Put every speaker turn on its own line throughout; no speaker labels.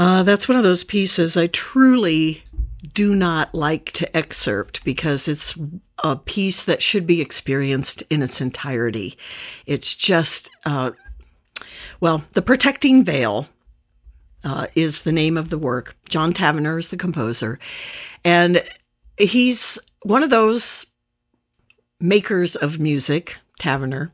That's one of those pieces I truly do not like to excerpt because it's a piece that should be experienced in its entirety. It's just, The Protecting Veil is the name of the work. John Tavener is the composer. And he's one of those makers of music, Tavener,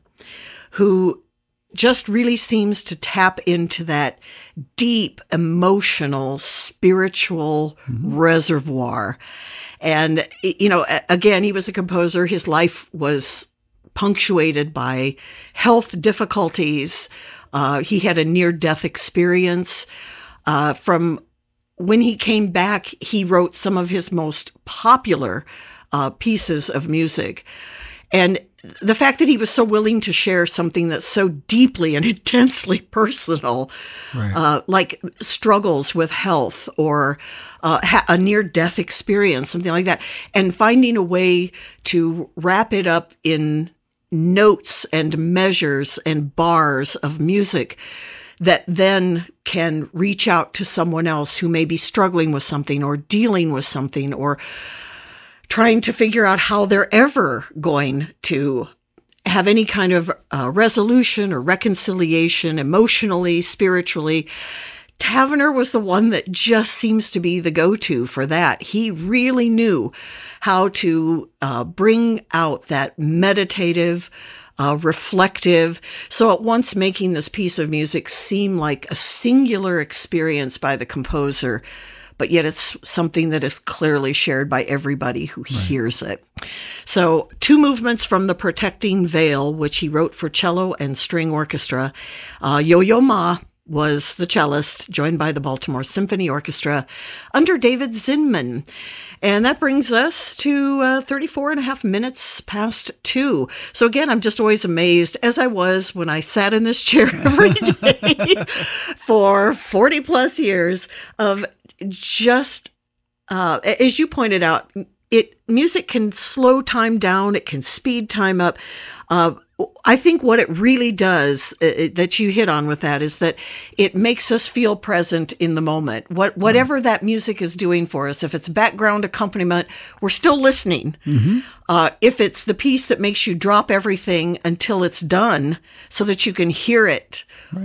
who just really seems to tap into that deep, emotional, spiritual reservoir. And, again, he was a composer. His life was punctuated by health difficulties. He had a near-death experience. From when he came back, he wrote some of his most popular pieces of music. And the fact that he was so willing to share something that's so deeply and intensely personal, right, like struggles with health or a near-death experience, something like that, and finding a way to wrap it up in notes and measures and bars of music that then can reach out to someone else who may be struggling with something or dealing with something or trying to figure out how they're ever going to have any kind of resolution or reconciliation emotionally, spiritually. Tavener was the one that just seems to be the go-to for that. He really knew how to bring out that meditative, reflective, so at once making this piece of music seem like a singular experience by the composer, but yet it's something that is clearly shared by everybody who hears it. So 2 movements from The Protecting Veil, which he wrote for cello and string orchestra. Yo-Yo Ma was the cellist, joined by the Baltimore Symphony Orchestra under David Zinman. And that brings us to 34 and a half minutes past 2. So again, I'm just always amazed, as I was when I sat in this chair every day for 40 plus years, of just, as you pointed out, music can slow time down, it can speed time up. I think what it really does, that you hit on with that, is that it makes us feel present in the moment. Whatever that music is doing for us, if it's background accompaniment, we're still listening. Mm-hmm. If it's the piece that makes you drop everything until it's done so that you can hear it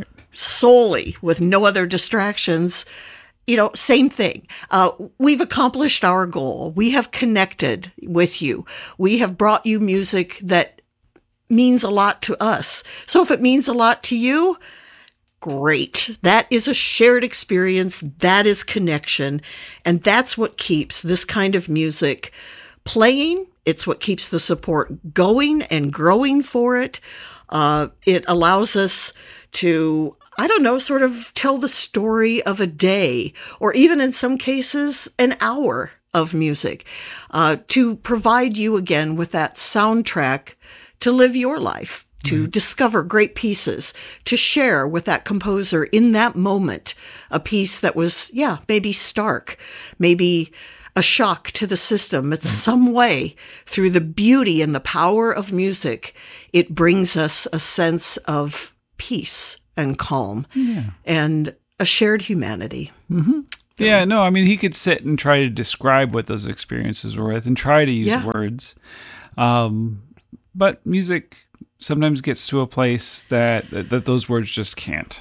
solely with no other distractions, same thing. We've accomplished our goal. We have connected with you. We have brought you music that means a lot to us. So if it means a lot to you, great. That is a shared experience. That is connection. And that's what keeps this kind of music playing. It's what keeps the support going and growing for it. It allows us to, sort of tell the story of a day, or even in some cases, an hour of music, to provide you again with that soundtrack to live your life, to discover great pieces, to share with that composer in that moment a piece that was, maybe stark, maybe a shock to the system. It's some way, through the beauty and the power of music, it brings us a sense of peace and calm and a shared humanity. Mm-hmm.
Yeah, no, I mean, he could sit and try to describe what those experiences were with and try to use words. But music sometimes gets to a place that those words just can't.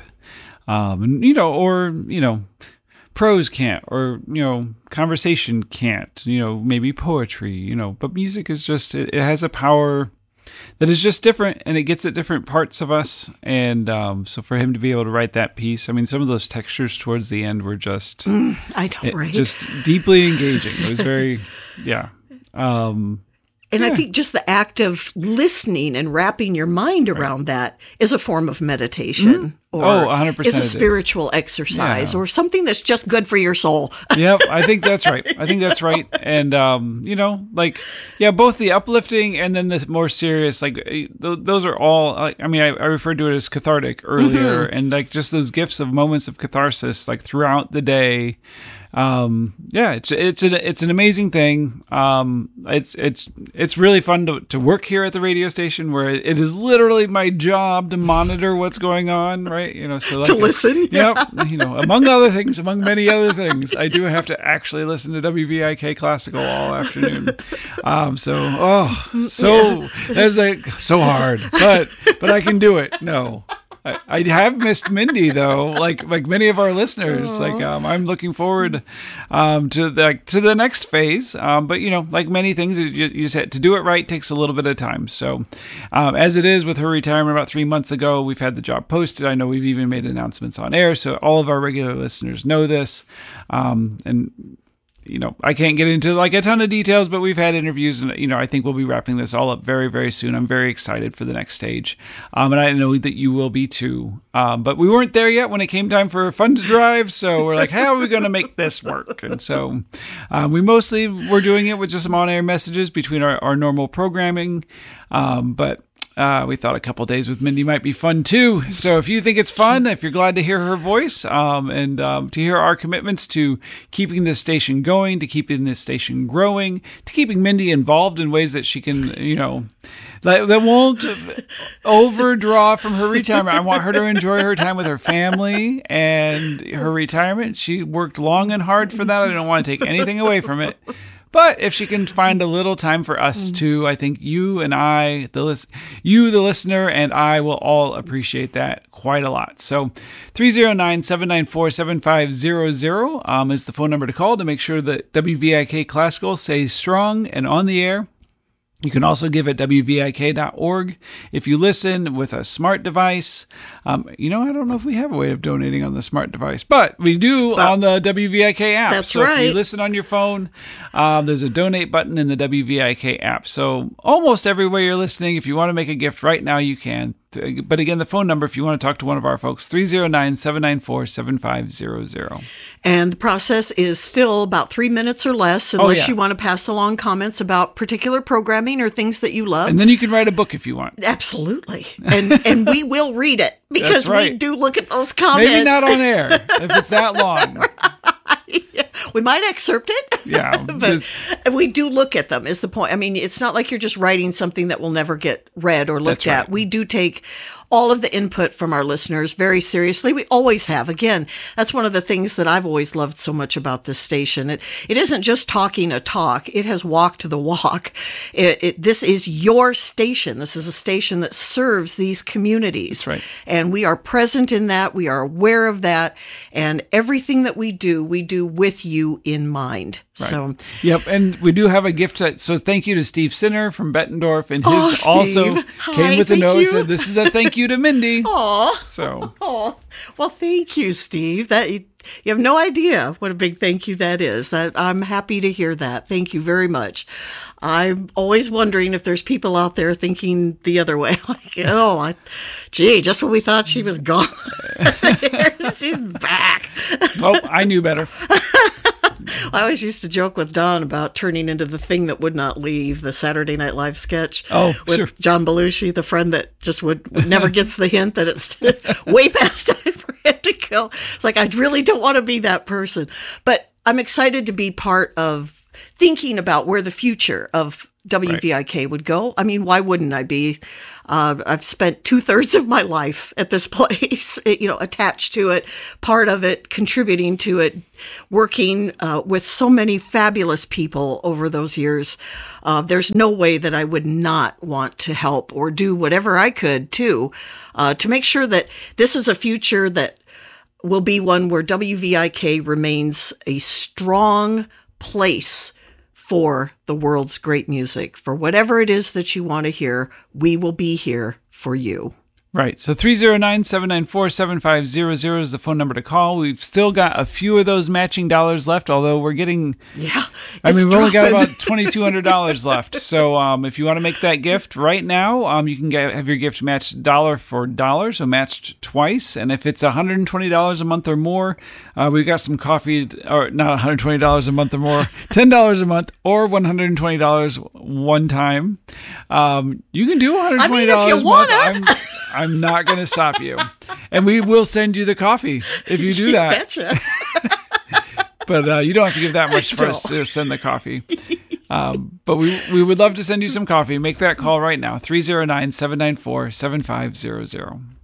Prose can't, or, conversation can't, maybe poetry, but music is just, it has a power that is just different, and it gets at different parts of us. And so for him to be able to write that piece, I mean, some of those textures towards the end were just, just deeply engaging. It was very,
And I think just the act of listening and wrapping your mind around that is a form of meditation, or
100%
is a spiritual exercise, or something that's just good for your soul.
Yep, I think that's right. And, both the uplifting and then the more serious, those are all, I referred to it as cathartic earlier, and just those gifts of moments of catharsis, throughout the day. It's an amazing thing. It's really fun to work here at the radio station, where it is literally my job to monitor what's going on, right? right? So like
to listen.
Yep. Among many other things, I do have to actually listen to WVIK Classical all afternoon. That's like so hard, but I can do it. No. I have missed Mindy though, like many of our listeners. I'm looking forward to the next phase. But like many things, you said, to do it right takes a little bit of time. So as it is with her retirement about 3 months ago, we've had the job posted. I know we've even made announcements on air, so all of our regular listeners know this. And I can't get into like a ton of details, but we've had interviews and, I think we'll be wrapping this all up very, very soon. I'm very excited for the next stage. And I know that you will be too. But we weren't there yet when it came time for Fun to Drive. So we're like, how are we going to make this work? And so we mostly were doing it with just some on-air messages between our normal programming. But we thought a couple days with Mindy might be fun too. So if you think it's fun, if you're glad to hear her voice, and to hear our commitments to keeping this station going, to keeping this station growing, to keeping Mindy involved in ways that she can, that won't overdraw from her retirement. I want her to enjoy her time with her family and her retirement. She worked long and hard for that. I don't want to take anything away from it. But if she can find a little time for us too, I think you and I, the listener, and I will all appreciate that quite a lot. So 309-794-7500 is the phone number to call to make sure that WVIK Classical stays strong and on the air. You can also give at WVIK.org if you listen with a smart device. I don't know if we have a way of donating on the smart device, but we do on the WVIK app.
That's
so
right.
If you listen on your phone, there's a donate button in the WVIK app. So almost everywhere you're listening, if you want to make a gift right now, you can. But again, the phone number, if you want to talk to one of our folks, 309-794-7500.
And the process is still about 3 minutes or less, unless you want to pass along comments about particular programming or things that you love.
And then you can write a book if you want.
Absolutely. And we will read it because we do look at those comments.
Maybe not on air if it's that long.
Yeah, we might excerpt it.
Yeah.
But we do look at them is the point. I mean, it's not like you're just writing something that will never get read or looked at. We do take all of the input from our listeners very seriously. We always have. Again, that's one of the things that I've always loved so much about this station. It isn't just talking a talk. It has walked the walk. This is your station. This is a station that serves these communities.
That's right. And
we are present in that. We are aware of that. And everything that we do with you in mind.
Right.
So,
yep, and we do have a gift set. So thank you to Steve Sinner from Bettendorf, and his also came with a note. Said this is a thank you to Mindy.
Aw.
So.
Oh, well, thank you, Steve. You have no idea what a big thank you that is. I'm happy to hear that. Thank you very much. I'm always wondering if there's people out there thinking the other way. Like, just when we thought she was gone, she's back.
Well, I knew better.
I always used to joke with Don about turning into the thing that would not leave, the Saturday Night Live sketch with John Belushi, the friend that just would never gets the hint that it's way past time for him to go. It's like, I really don't want to be that person. But I'm excited to be part of thinking about where the future of WVIK would go. I mean, why wouldn't I be? I've spent 2/3 of my life at this place, attached to it, part of it, contributing to it, working with so many fabulous people over those years. There's no way that I would not want to help or do whatever I could to make sure that this is a future that will be one where WVIK remains a strong place for the world's great music. For whatever it is that you want to hear, we will be here for you.
Right. So 309-794-7500 is the phone number to call. We've still got a few of those matching dollars left, although we're getting...
Yeah,
we've only got about $2,200 left. So if you want to make that gift right now, you can have your gift matched dollar for dollar, so matched twice. And if it's $120 a month or more, we've got some coffee, or not $120 a month or more, $10 a month, or $120 one time. You can do $120
if you
a month. I'm not going to stop you. And we will send you the coffee if you do that.
Betcha.
But you don't have to give that much for us to send the coffee. But we would love to send you some coffee. Make that call right now, 309-794-7500.